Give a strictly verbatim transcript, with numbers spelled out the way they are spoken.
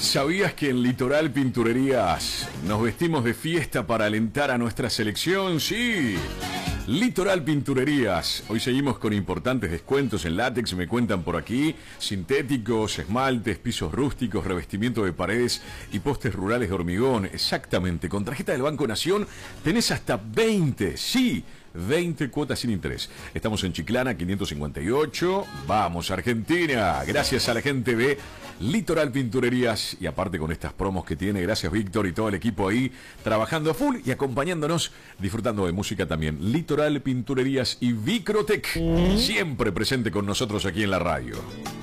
¿Sabías que en Litoral Pinturerías nos vestimos de fiesta para alentar a nuestra selección? Sí. Litoral Pinturerías. Hoy seguimos con importantes descuentos en látex, me cuentan por aquí. Sintéticos, esmaltes, pisos rústicos, revestimiento de paredes y postes rurales de hormigón. Exactamente. Con tarjeta del Banco Nación tenés hasta veinte. Sí. veinte cuotas sin interés. Estamos en Chiclana quinientos cincuenta y ocho. Vamos, Argentina. Gracias a la gente de Litoral Pinturerías. Y aparte con estas promos que tiene, gracias Víctor y todo el equipo ahí trabajando a full y acompañándonos, disfrutando de música también. Litoral Pinturerías y Vicrotec, siempre presente con nosotros aquí en la radio.